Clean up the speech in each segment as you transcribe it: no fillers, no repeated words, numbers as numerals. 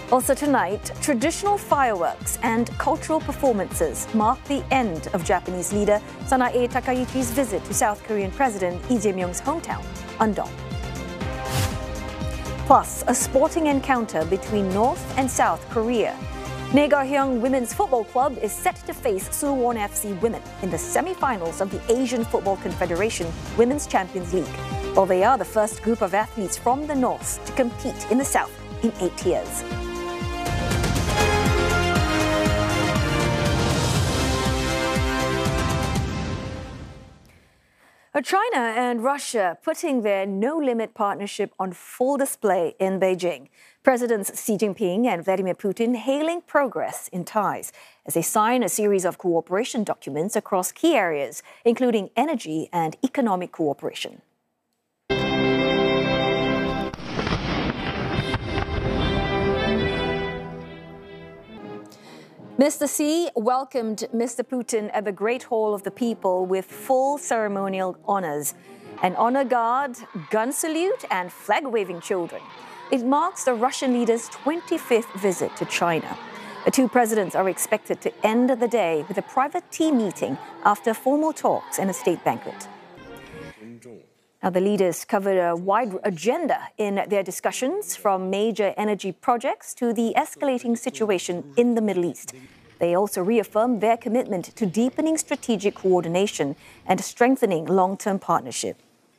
Also tonight, traditional fireworks and cultural performances mark the end of Japanese leader Sanae Takaichi's visit to South Korean President Lee Jae-myung's hometown, Andong. Plus, a sporting encounter between North and South Korea. Naegahyung Women's Football Club is set to face Suwon FC Women in the semi-finals of the Asian Football Confederation Women's Champions League, while they are the first group of athletes from the North to compete in the South in 8 years. China and Russia putting their no-limit partnership on full display in Beijing. Presidents Xi Jinping and Vladimir Putin hailing progress in ties as they sign a series of cooperation documents across key areas, including energy and economic cooperation. Mr. Xi welcomed Mr. Putin at the Great Hall of the People with full ceremonial honors, an honor guard, gun salute, and flag-waving children. It marks the Russian leader's 25th visit to China. The two presidents are expected to end the day with a private tea meeting after formal talks and a state banquet. Now, the leaders covered a wide agenda in their discussions, from major energy projects to the escalating situation in the Middle East. They also reaffirmed their commitment to deepening strategic coordination and strengthening long-term partnership.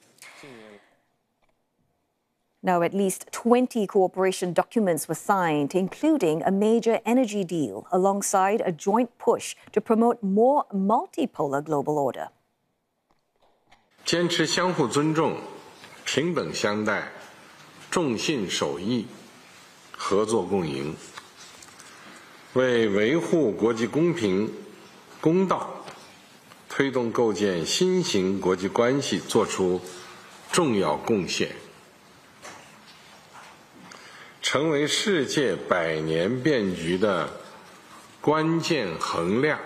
Now, at least 20 cooperation documents were signed, including a major energy deal alongside a joint push to promote more multipolar global order. 坚持相互尊重、平等相待、重信守义、合作共赢，为维护国际公平、公道，推动构建新型国际关系作出重要贡献，成为世界百年变局的关键衡量。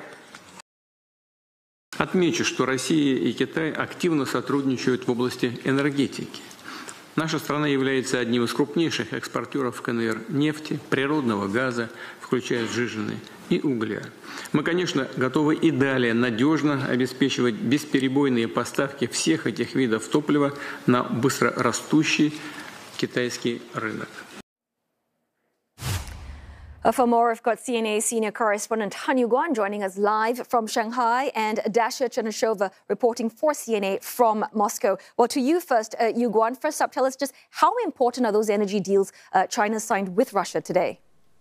Отмечу, что Россия и Китай активно сотрудничают в области энергетики. Наша страна является одним из крупнейших экспортеров КНР нефти, природного газа, включая сжиженный, и угля. Мы, конечно, готовы и далее надежно обеспечивать бесперебойные поставки всех этих видов топлива на быстрорастущий китайский рынок. For more, we've got CNA senior correspondent Han Yu-guan joining us live from Shanghai and Dasha Chernyshova reporting for CNA from Moscow. Well, to you first, Yu-guan. First up, tell us just how important are those energy deals China signed with Russia today?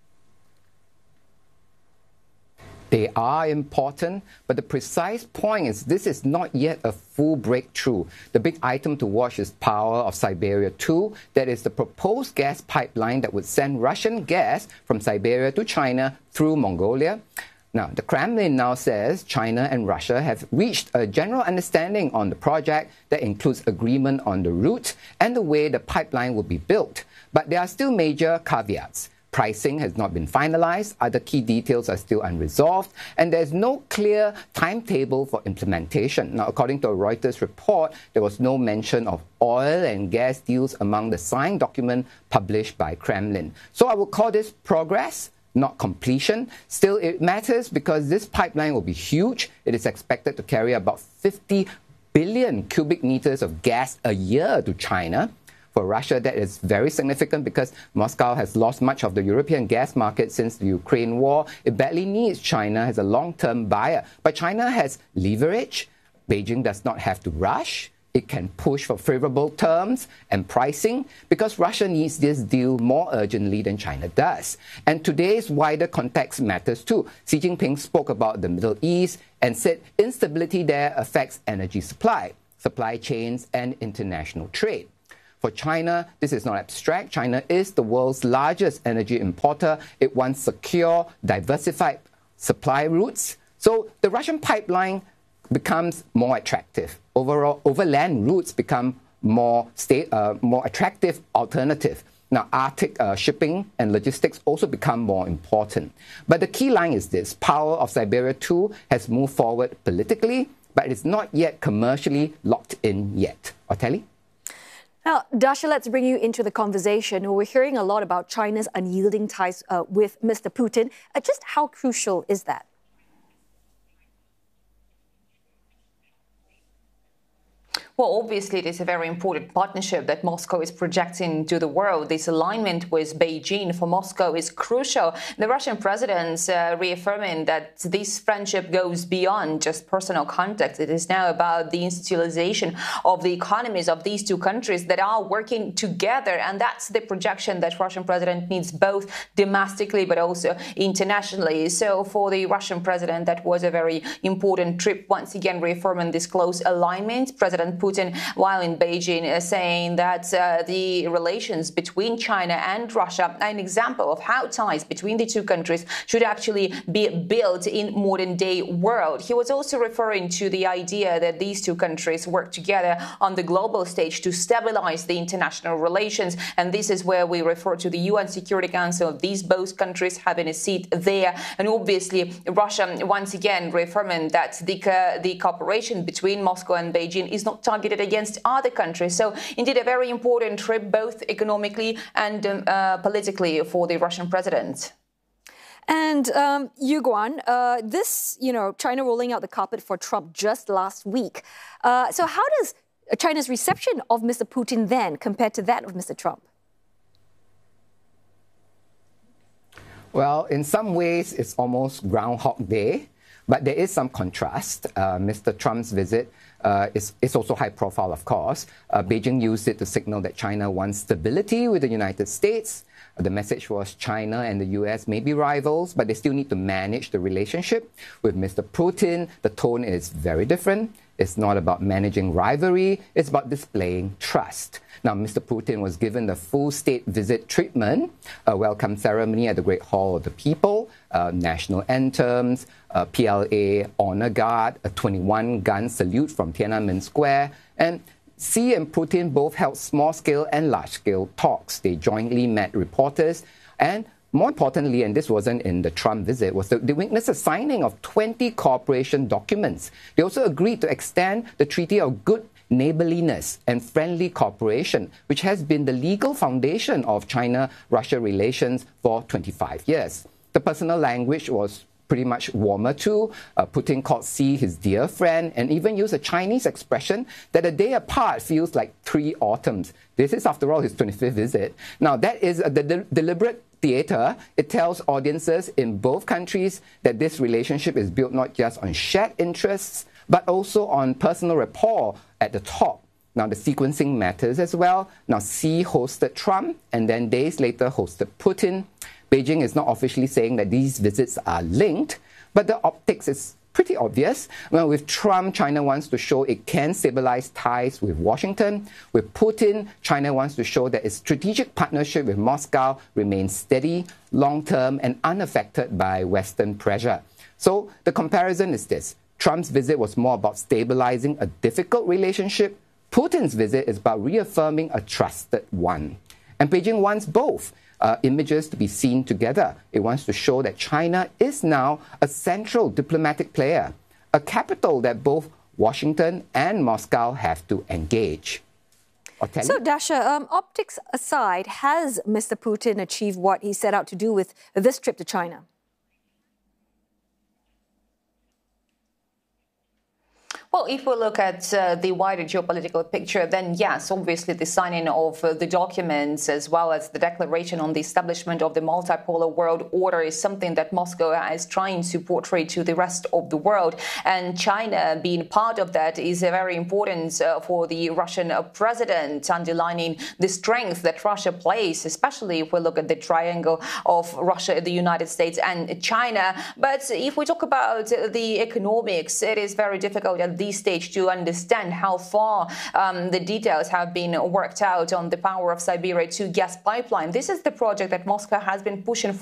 They are important, but the precise point is this is not yet a full breakthrough. The big item to watch is Power of Siberia 2. That is the proposed gas pipeline that would send Russian gas from Siberia to China through Mongolia. Now, the Kremlin now says China and Russia have reached a general understanding on the project that includes agreement on the route and the way the pipeline will be built. But there are still major caveats. Pricing has not been finalized, other key details are still unresolved, and there's no clear timetable for implementation. Now, according to a Reuters report, there was no mention of oil and gas deals among the signed document published by Kremlin. So I would call this progress, not completion. Still, it matters because this pipeline will be huge. It is expected to carry about 50 billion cubic meters of gas a year to China. For Russia, that is very significant because Moscow has lost much of the European gas market since the Ukraine war. It badly needs China as a long-term buyer. But China has leverage. Beijing does not have to rush. It can push for favorable terms and pricing because Russia needs this deal more urgently than China does. And today's wider context matters too. Xi Jinping spoke about the Middle East and said instability there affects energy supply, supply chains, and international trade. For China, this is not abstract. China is the world's largest energy importer. It wants secure, diversified supply routes. So the Russian pipeline becomes more attractive. Overall, overland routes become more attractive alternative. Now, Arctic shipping and logistics also become more important. But the key line is this. Power of Siberia 2 has moved forward politically, but it's not yet commercially locked in yet. Otelli? Now, Dasha, let's bring you into the conversation. We're hearing a lot about China's unyielding ties with Mr. Putin. Just how crucial is that? Well, obviously, it is a very important partnership that Moscow is projecting to the world. This alignment with Beijing for Moscow is crucial. The Russian president reaffirming that this friendship goes beyond just personal contact. It is now about the institutionalization of the economies of these two countries that are working together. And that's the projection that Russian president needs both domestically but also internationally. So for the Russian president, that was a very important trip, once again reaffirming this close alignment. President Putin, while in Beijing, saying that the relations between China and Russia are an example of how ties between the two countries should actually be built in modern-day world. He was also referring to the idea that these two countries work together on the global stage to stabilize the international relations, and this is where we refer to the UN Security Council, these both countries having a seat there. And obviously, Russia once again reaffirming that the cooperation between Moscow and Beijing is not targeted against other countries. So indeed a very important trip, both economically and politically for the Russian president. And Yu Guan, China rolling out the carpet for Trump just last week. So how does China's reception of Mr. Putin then compare to that of Mr. Trump? Well, in some ways, it's almost Groundhog Day, but there is some contrast. Mr. Trump's visit is also high profile, of course. Beijing used it to signal that China wants stability with the United States. The message was China and the US may be rivals, but they still need to manage the relationship. With Mr. Putin, the tone is very different. It's not about managing rivalry, it's about displaying trust. Now, Mr. Putin was given the full state visit treatment, a welcome ceremony at the Great Hall of the People, national anthems, PLA honor guard, a 21-gun salute from Tiananmen Square, and Xi and Putin both held small-scale and large-scale talks. They jointly met reporters, and more importantly, and this wasn't in the Trump visit, was they witnessed a signing of 20 cooperation documents. They also agreed to extend the Treaty of Good Neighborliness and Friendly Cooperation, which has been the legal foundation of China-Russia relations for 25 years. The personal language was pretty much warmer too. Putin called Xi his dear friend and even used a Chinese expression that a day apart feels like 3 autumns. This is, after all, his 25th visit. Now, that is the deliberate theater. It tells audiences in both countries that this relationship is built not just on shared interests, but also on personal rapport at the top. Now, the sequencing matters as well. Now, Xi hosted Trump and then days later hosted Putin. Beijing is not officially saying that these visits are linked, but the optics is pretty obvious. Well, with Trump, China wants to show it can stabilize ties with Washington. With Putin, China wants to show that its strategic partnership with Moscow remains steady, long-term, and unaffected by Western pressure. So the comparison is this. Trump's visit was more about stabilizing a difficult relationship. Putin's visit is about reaffirming a trusted one. And Beijing wants both. Images to be seen together. It wants to show that China is now a central diplomatic player, a capital that both Washington and Moscow have to engage. So, Dasha, optics aside, has Mr. Putin achieved what he set out to do with this trip to China? Well, if we look at the wider geopolitical picture, then yes, obviously the signing of the documents as well as the declaration on the establishment of the multipolar world order is something that Moscow is trying to portray to the rest of the world. And China being part of that is very important for the Russian president, underlining the strength that Russia plays, especially if we look at the triangle of Russia, the United States and China. But if we talk about the economics, it is very difficult at this stage to understand how far the details have been worked out on the Power of Siberia 2 gas pipeline. This is the project that Moscow has been pushing